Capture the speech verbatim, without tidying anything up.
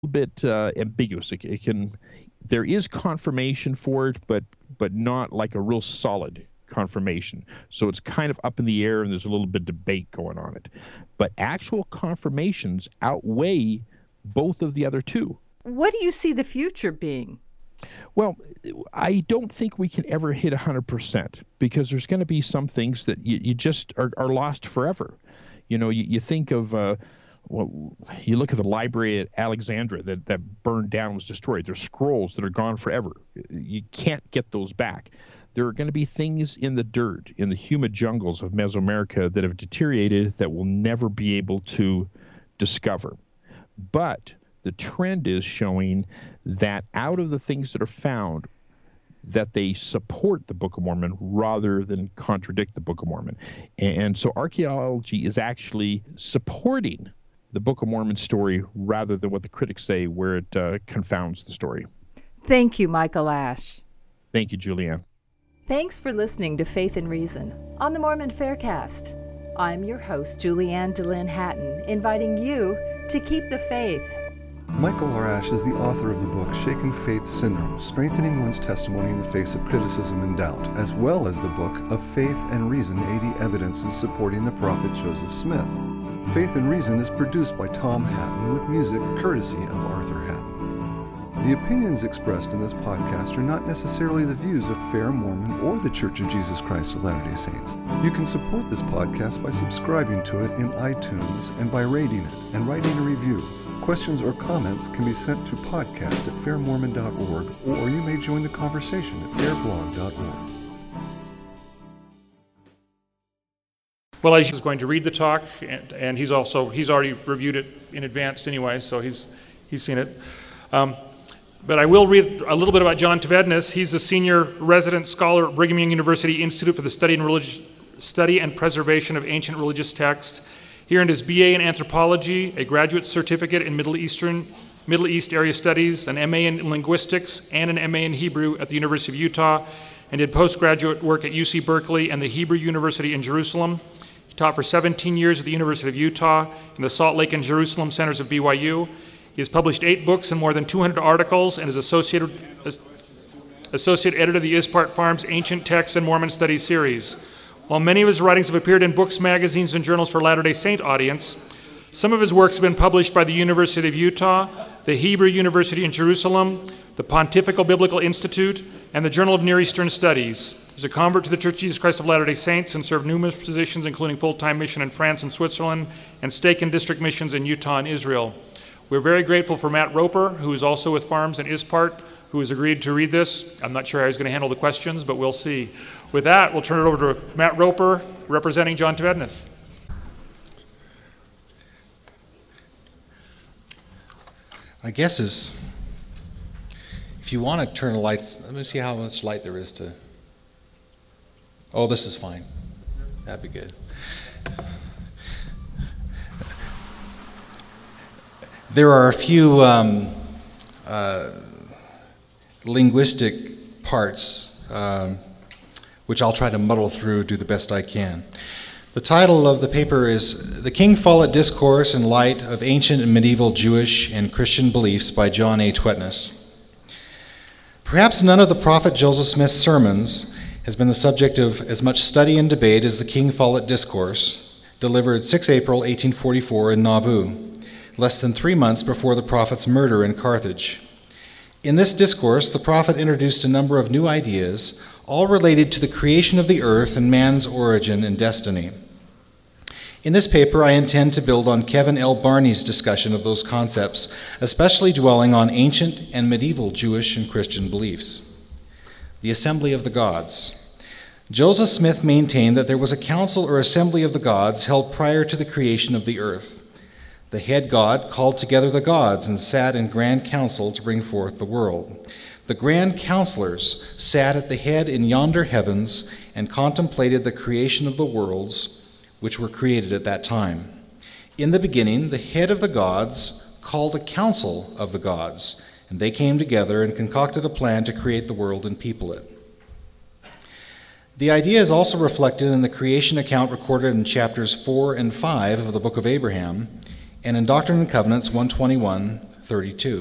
bit uh, ambiguous. It, it can there is confirmation for it, but but not like a real solid confirmation. So it's kind of up in the air, and there's a little bit of debate going on it. But actual confirmations outweigh both of the other two. What do you see the future being? Well, I don't think we can ever hit one hundred percent because there's going to be some things that you, you just are, are lost forever. You know, you, you think of, uh, well, you look at the library at Alexandria that, that burned down, was destroyed. There's scrolls that are gone forever. You can't get those back. There are going to be things in the dirt, in the humid jungles of Mesoamerica that have deteriorated that we'll never be able to discover. But the trend is showing that out of the things that are found, that they support the Book of Mormon rather than contradict the Book of Mormon. And so archaeology is actually supporting the Book of Mormon story rather than what the critics say, where it uh, confounds the story. Thank you, Michael Ash. Thank you, Julianne. Thanks for listening to Faith and Reason on the Mormon Faircast. I'm your host, Julianne DeLynn Hatton, inviting you to keep the faith. Michael R. Ash is the author of the book Shaken Faith Syndrome, Strengthening One's Testimony in the Face of Criticism and Doubt, as well as the book Of Faith and Reason, eighty Evidences Supporting the Prophet Joseph Smith. Faith and Reason is produced by Tom Hatton with music courtesy of Arthur Hatton. The opinions expressed in this podcast are not necessarily the views of Fair Mormon or the Church of Jesus Christ of Latter-day Saints. You can support this podcast by subscribing to it in iTunes and by rating it and writing a review. Questions or comments can be sent to podcast at fair mormon dot org, or you may join the conversation at fair blog dot org. Well, he's going to read the talk, and, and he's also he's already reviewed it in advance anyway, so he's he's seen it. Um, but I will read a little bit about John Tvednes. He's a senior resident scholar at Brigham Young University Institute for the Study and Religious Study and Preservation of Ancient Religious Texts. He earned his B A in Anthropology, a graduate certificate in Middle Eastern, Middle East Area Studies, an M A in Linguistics, and an M A in Hebrew at the University of Utah, and did postgraduate work at U C Berkeley and the Hebrew University in Jerusalem. He taught for seventeen years at the University of Utah in the Salt Lake and Jerusalem centers of B Y U. He has published eight books and more than two hundred articles, and is associated, associate editor of the Ispart Farms Ancient Texts and Mormon Studies series. While many of his writings have appeared in books, magazines, and journals for Latter-day Saint audience, some of his works have been published by the University of Utah, the Hebrew University in Jerusalem, the Pontifical Biblical Institute, and the Journal of Near Eastern Studies. He's a convert to the Church of Jesus Christ of Latter-day Saints and served numerous positions, including full-time mission in France and Switzerland, and stake and district missions in Utah and Israel. We're very grateful for Matt Roper, who is also with Farms and Ispart, who has agreed to read this. I'm not sure how he's going to handle the questions, but we'll see. With that, we'll turn it over to Matt Roper, representing John Tvednes. I guess is, if you want to turn the lights, let me see how much light there is to, oh, this is fine. That'd be good. There are a few um, uh, linguistic parts um, which I'll try to muddle through, do the best I can. The title of the paper is The King Follett Discourse in Light of Ancient and Medieval Jewish and Christian Beliefs by John A. Tvednes. Perhaps none of the Prophet Joseph Smith's sermons has been the subject of as much study and debate as the King Follett Discourse, delivered the sixth of April, eighteen forty-four in Nauvoo, less than three months before the prophet's murder in Carthage. In this discourse, the prophet introduced a number of new ideas, all related to the creation of the earth and man's origin and destiny. In this paper, I intend to build on Kevin L. Barney's discussion of those concepts, especially dwelling on ancient and medieval Jewish and Christian beliefs. The Assembly of the Gods. Joseph Smith maintained that there was a council or assembly of the gods held prior to the creation of the earth. The head god called together the gods and sat in grand council to bring forth the world. The grand counselors sat at the head in yonder heavens and contemplated the creation of the worlds which were created at that time. In the beginning, the head of the gods called a council of the gods, and they came together and concocted a plan to create the world and people it. The idea is also reflected in the creation account recorded in chapters four and five of the Book of Abraham, and in Doctrine and Covenants one twenty-one, thirty-two.